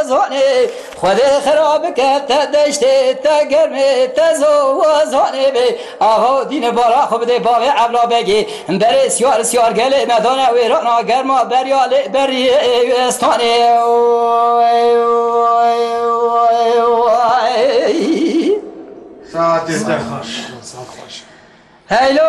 وزانه خدا خراب کرد دشته تا گرمه تزو وزانه به آها دین بارا خوب ده باوی عبلا بگی بره سیار گله مدانه ویرانا گرما بریاله بری استانه ساعت خوش هیلو